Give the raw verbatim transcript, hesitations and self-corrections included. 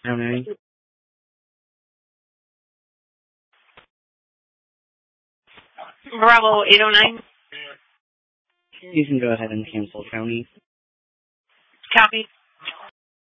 Tony? Bravo eight oh nine. You can go ahead and cancel, Tony. Copy.